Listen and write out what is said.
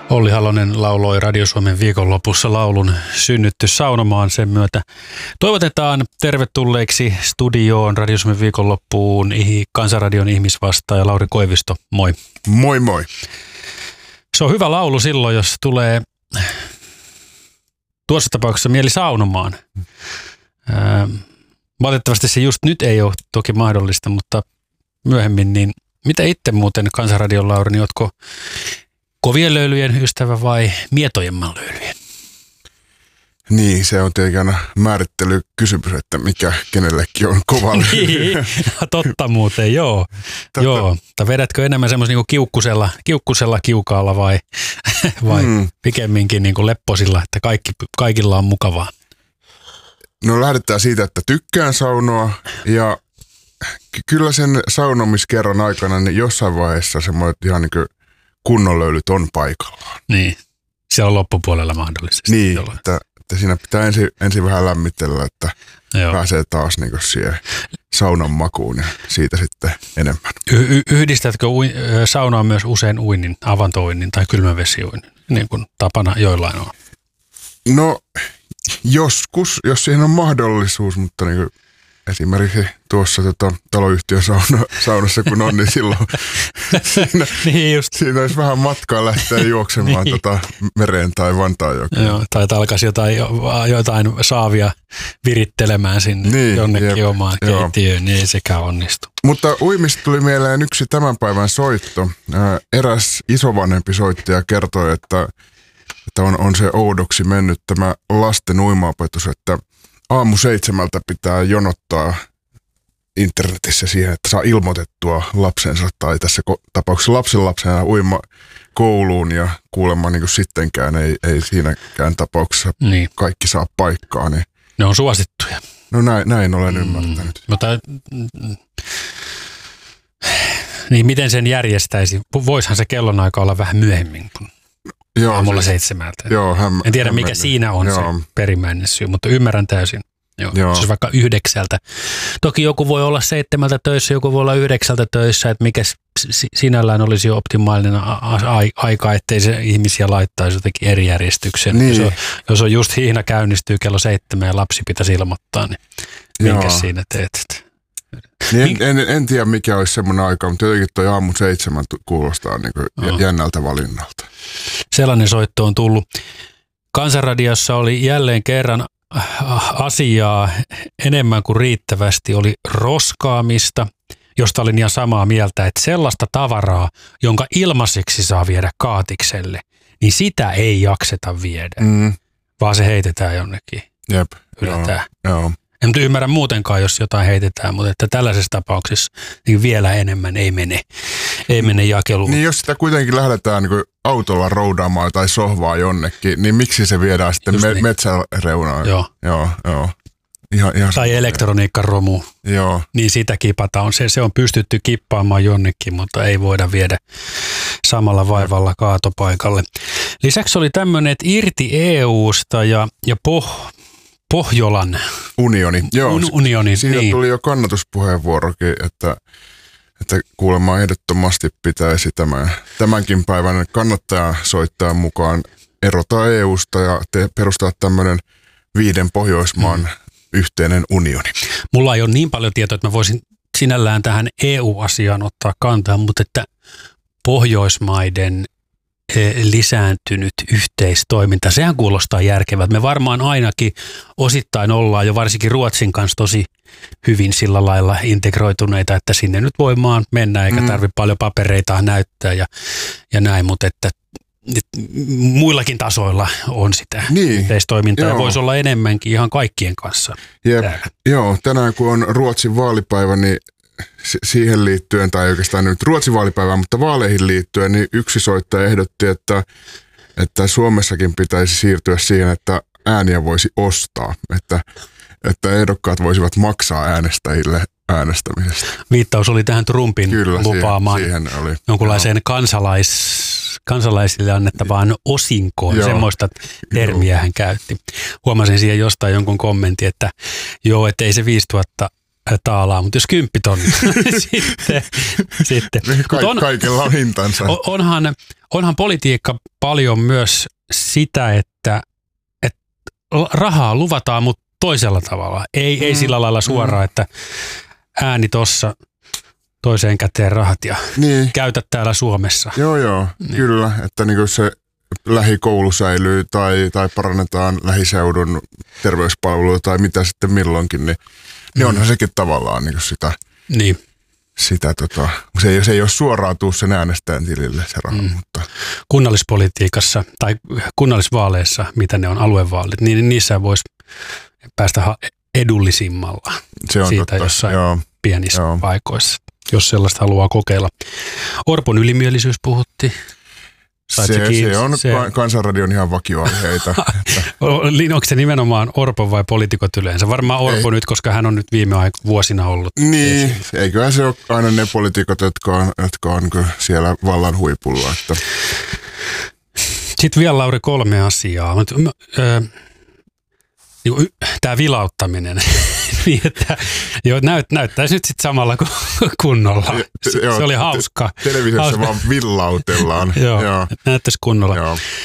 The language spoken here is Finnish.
Olli Halonen lauloi Radio Suomen viikonlopussa laulun Synnytty saunomaan. Sen myötä toivotetaan tervetulleeksi studioon Radio Suomen viikonloppuun Kansanradion ihmisvastaaja Lauri Koivisto. Moi. Moi moi. Se on hyvä laulu silloin, jos tulee tuossa tapauksessa mieli saunomaan. Valitettavasti se just nyt ei ole toki mahdollista, mutta myöhemmin, niin mitä itse muuten Kansanradion Lauri, niin ootko kovien löylyjen ystävä vai mietojemman löylyjen? Niin, se on tietenkin aina määrittelykysymys, että mikä kenellekin on kova löyly. Niin, totta muuten, joo. Joo. Tai vedätkö enemmän semmoisen niin kiukkusella kiukaalla vai pikemminkin niin kuin lepposilla, että kaikilla on mukavaa? No lähdetään siitä, että tykkään saunoa ja kyllä sen saunomiskerran aikana niin jossain vaiheessa semmoinen ihan niin kuin kunnon löylyt on paikallaan. Niin, se on loppupuolella mahdollisesti. Niin, että siinä pitää ensin vähän lämmitellä, että pääsee taas niin kuin siihen saunan makuun ja siitä sitten enemmän. Yhdistätkö saunaa myös usein uinnin, avantouinnin tai kylmävesiuinnin, niin kuin tapana joillain on? No joskus, jos siihen on mahdollisuus, mutta niin kuin esimerkiksi tuossa taloyhtiön saunassa kun on, niin silloin siinä olisi vähän matkaa lähteä juoksemaan mereen tai Vantaanjokeen. Joo, tai alkaisi jotain saavia virittelemään sinne jonnekin omaan keittiöön, niin ei sekään onnistu. Mutta uimista tuli mieleen yksi tämän päivän soitto. Eräs isovanhempi soittaja kertoi, että on se oudoksi mennyt tämä lasten uimaopetus, että aamu 7 pitää jonottaa internetissä siihen, että saa ilmoitettua lapsensa tai tässä tapauksessa lapsenlapsena uima kouluun ja kuulemma niin kuin sittenkään ei siinäkään tapauksessa kaikki saa paikkaa. Niin. Ne on suosittuja. No näin olen ymmärtänyt. Mutta niin miten sen järjestäisi? Voisihan se kellonaika olla vähän myöhemmin kuin aamulla 7. En tiedä mikä siinä on se perimmäinen syy, mutta ymmärrän täysin. Joo. Se olisi vaikka 9. Toki joku voi olla 7 töissä, joku voi olla 9 töissä, että mikä sinällään olisi jo optimaalinen aika, ettei se ihmisiä laittaisi jotenkin eri järjestykseen. Niin. Jos on just hiihna käynnistyy kello 7 ja lapsi pitäisi ilmoittaa, niin minkä siinä teet? Niin en tiedä mikä olisi semmoinen aika, mutta jotenkin tuo aamu 7 kuulostaa niin kuin jännältä valinnalta. Sellainen soitto on tullut. Kansanradiossa oli jälleen kerran asiaa enemmän kuin riittävästi. Oli roskaamista, josta olin ihan samaa mieltä, että sellaista tavaraa, jonka ilmaiseksi saa viedä kaatikselle, niin sitä ei jakseta viedä, vaan se heitetään jonnekin. Jep. Hylätään. Joo. En ymmärrä muutenkaan, jos jotain heitetään, mutta että tällaisessa tapauksessa niin vielä enemmän ei mene jakeluun. Niin jos sitä kuitenkin lähdetään niin autolla roudaamaan tai sohvaa jonnekin, niin miksi se viedään sitten metsäreunaan? Joo. Ihan tai elektroniikkaromu. Joo. Niin sitä kipataan. Se on pystytty kippaamaan jonnekin, mutta ei voida viedä samalla vaivalla kaatopaikalle. Lisäksi oli tämmöinen, että irti EUsta ja Pohjolan unioni. Joo, unioni. Siitä tuli jo kannatuspuheenvuorokin, että kuulemma ehdottomasti pitäisi tämänkin päivän kannattaja soittaa mukaan erota EUsta ja perustaa tämmöinen 5 Pohjoismaan yhteinen unioni. Mulla ei ole niin paljon tietoa, että mä voisin sinällään tähän EU-asiaan ottaa kantaa, mutta että Pohjoismaiden lisääntynyt yhteistoiminta, sehän kuulostaa järkevältä. Me varmaan ainakin osittain ollaan jo varsinkin Ruotsin kanssa tosi hyvin sillä lailla integroituneita, että sinne nyt voi maan mennä eikä tarvitse paljon papereita näyttää ja näin, mutta että muillakin tasoilla on sitä yhteistoimintaa ja voisi olla enemmänkin ihan kaikkien kanssa. Joo, tänään kun on Ruotsin vaalipäivä, niin siihen liittyen, tai oikeastaan nyt Ruotsin vaalipäivään, mutta vaaleihin liittyen, niin yksi soittaja ehdotti, että Suomessakin pitäisi siirtyä siihen, että ääniä voisi ostaa, että ehdokkaat voisivat maksaa äänestäjille äänestämisestä. Viittaus oli tähän Trumpin lupaamaan siihen oli, jonkunlaiseen kansalaisille annettavaan osinkoon, semmoista termiä hän käytti. Huomasin siihen jostain jonkun kommentin, että ei se 5 000 taalaa, mutta jos 10 tonnia, sitten. Kaikella on hintansa. Onhan politiikka paljon myös sitä, että rahaa luvataan, mutta toisella tavalla. Ei sillä lailla suoraan, että ääni tossa, toiseen käteen rahat ja käytä täällä Suomessa. Joo, niin. Kyllä, että niin se lähikoulu säilyy tai parannetaan lähiseudun terveyspalveluja tai mitä sitten milloinkin, niin onhan sekin tavallaan niin sitä. Niin. Se ei ole suoraan tuu sen äänestäjän tilille se raha, mutta kunnallispolitiikassa tai kunnallisvaaleissa, mitä ne on aluevaalit, niin niissä voisi päästä edullisimmalla se on siitä totta. Jossain pienissä paikoissa, jos sellaista haluaa kokeilla. Orpon ylimielisyys puhuttiin. Se on Kansanradion ihan vakioaiheita. Onko se nimenomaan Orpo vai poliitikot yleensä? Varmaan Orpo nyt, koska hän on nyt viime vuosina ollut. Niin, eiköhän se ole aina ne poliitikot, jotka on siellä vallan huipulla. Että. Sitten vielä, Lauri, 3 asiaa. Tämä vilauttaminen, niin että näyttäisi nyt sitten samalla kuin kunnolla. Se oli hauska. Televisiossa vaan villautellaan. Joo, näyttäisi kunnolla. Joo.